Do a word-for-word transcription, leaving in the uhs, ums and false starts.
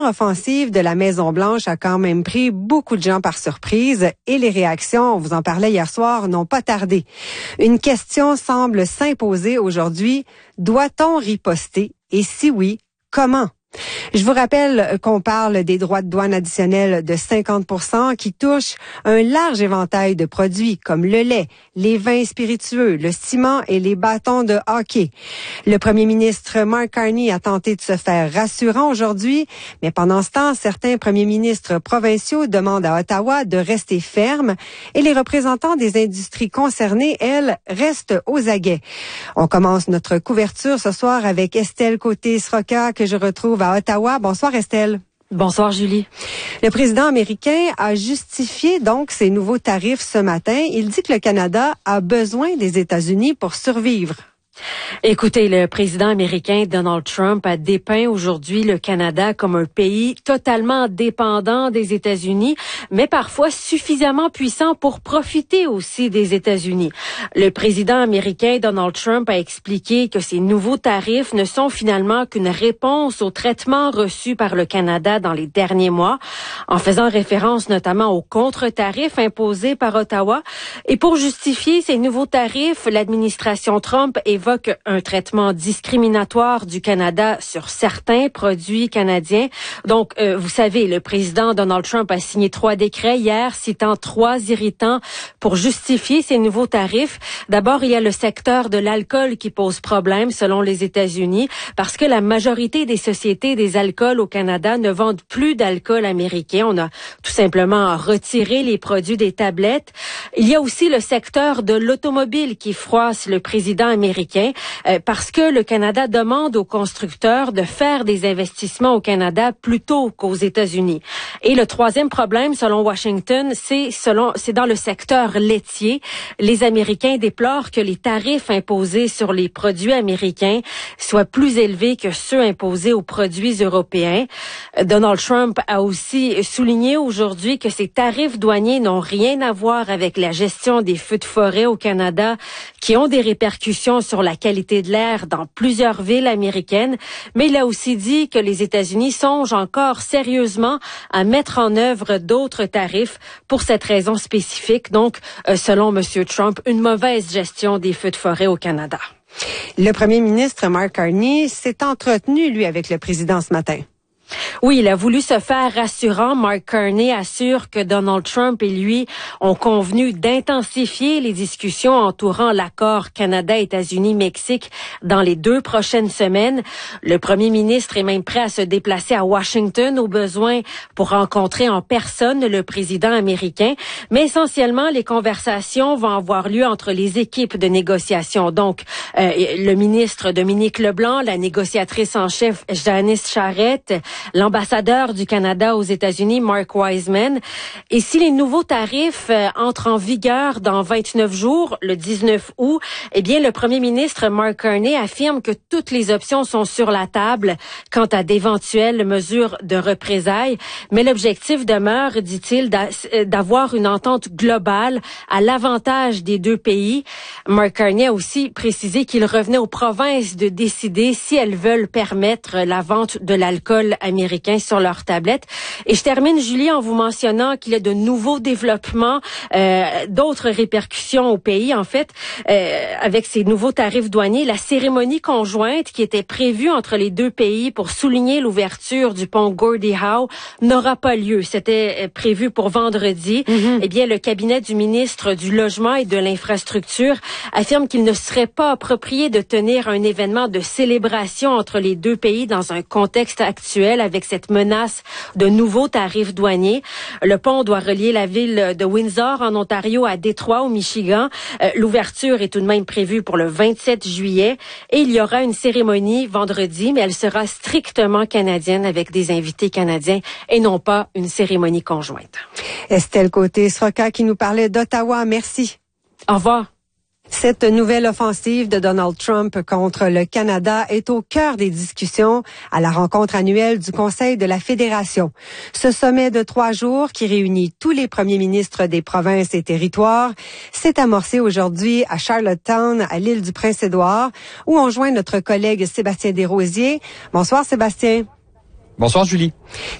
Offensive de la Maison-Blanche a quand même pris beaucoup de gens par surprise et les réactions, on vous en parlait hier soir, n'ont pas tardé. Une question semble s'imposer aujourd'hui. Doit-on riposter? Et si oui, comment? Je vous rappelle qu'on parle des droits de douane additionnels de cinquante pour cent qui touchent un large éventail de produits comme le lait, les vins spiritueux, le ciment et les bâtons de hockey. Le premier ministre Mark Carney a tenté de se faire rassurant aujourd'hui, mais pendant ce temps, certains premiers ministres provinciaux demandent à Ottawa de rester ferme et les représentants des industries concernées, elles, restent aux aguets. On commence notre couverture ce soir avec Estelle Côté-Sroka que je retrouve à Ottawa. Bonsoir Estelle. Bonsoir Julie. Le président américain a justifié donc ces nouveaux tarifs ce matin. Il dit que le Canada a besoin des États-Unis pour survivre. Écoutez, le président américain Donald Trump a dépeint aujourd'hui le Canada comme un pays totalement dépendant des États-Unis, mais parfois suffisamment puissant pour profiter aussi des États-Unis. Le président américain Donald Trump a expliqué que ces nouveaux tarifs ne sont finalement qu'une réponse aux traitements reçus par le Canada dans les derniers mois, en faisant référence notamment aux contre-tarifs imposés par Ottawa. Et pour justifier ces nouveaux tarifs, l'administration Trump évoque un traitement discriminatoire du Canada sur certains produits canadiens. Donc, euh, vous savez, le président Donald Trump a signé trois décrets hier citant trois irritants pour justifier ces nouveaux tarifs. D'abord, il y a le secteur de l'alcool qui pose problème selon les États-Unis parce que la majorité des sociétés des alcools au Canada ne vendent plus d'alcool américain. On a tout simplement retiré les produits des tablettes. Il y a aussi le secteur de l'automobile qui froisse le président américain. Euh, parce que le Canada demande aux constructeurs de faire des investissements au Canada plutôt qu'aux États-Unis. Et le troisième problème, selon Washington, c'est selon c'est dans le secteur laitier. Les Américains déplorent que les tarifs imposés sur les produits américains soient plus élevés que ceux imposés aux produits européens. Donald Trump a aussi souligné aujourd'hui que ces tarifs douaniers n'ont rien à voir avec la gestion des feux de forêt au Canada, qui ont des répercussions sur la qualité de l'air dans plusieurs villes américaines, mais il a aussi dit que les États-Unis songent encore sérieusement à mettre en œuvre d'autres tarifs pour cette raison spécifique. Donc, euh, selon M. Trump, une mauvaise gestion des feux de forêt au Canada. Le premier ministre Mark Carney s'est entretenu, lui, avec le président ce matin. Oui, il a voulu se faire rassurant. Mark Carney assure que Donald Trump et lui ont convenu d'intensifier les discussions entourant l'accord Canada-États-Unis-Mexique dans les deux prochaines semaines. Le premier ministre est même prêt à se déplacer à Washington au besoin pour rencontrer en personne le président américain. Mais essentiellement, les conversations vont avoir lieu entre les équipes de négociation. Donc, euh, le ministre Dominique Leblanc, la négociatrice en chef Janice Charette, l'ambassadeur du Canada aux États-Unis, Mark Wiseman. Et si les nouveaux tarifs euh, entrent en vigueur dans vingt-neuf jours, le dix-neuf août, eh bien, le premier ministre Mark Carney affirme que toutes les options sont sur la table quant à d'éventuelles mesures de représailles. Mais l'objectif demeure, dit-il, d'avoir une entente globale à l'avantage des deux pays. Mark Carney a aussi précisé qu'il revenait aux provinces de décider si elles veulent permettre la vente de l'alcool américains sur leur tablette. Et je termine, Julie, en vous mentionnant qu'il y a de nouveaux développements, euh, d'autres répercussions au pays, en fait, euh, avec ces nouveaux tarifs douaniers. La cérémonie conjointe qui était prévue entre les deux pays pour souligner l'ouverture du pont Gordie Howe n'aura pas lieu. C'était prévu pour vendredi. Mm-hmm. Eh bien, le cabinet du ministre du Logement et de l'Infrastructure affirme qu'il ne serait pas approprié de tenir un événement de célébration entre les deux pays dans un contexte actuel avec cette menace de nouveaux tarifs douaniers. Le pont doit relier la ville de Windsor en Ontario à Détroit au Michigan. Euh, l'ouverture est tout de même prévue pour le vingt-sept juillet et il y aura une cérémonie vendredi, mais elle sera strictement canadienne avec des invités canadiens et non pas une cérémonie conjointe. Estelle Côté-Sroka qui nous parlait d'Ottawa. Merci. Au revoir. Cette nouvelle offensive de Donald Trump contre le Canada est au cœur des discussions à la rencontre annuelle du Conseil de la Fédération. Ce sommet de trois jours qui réunit tous les premiers ministres des provinces et territoires s'est amorcé aujourd'hui à Charlottetown, à l'île du Prince-Édouard, où on joint notre collègue Sébastien Desrosiers. Bonsoir Sébastien. Bonsoir, Julie.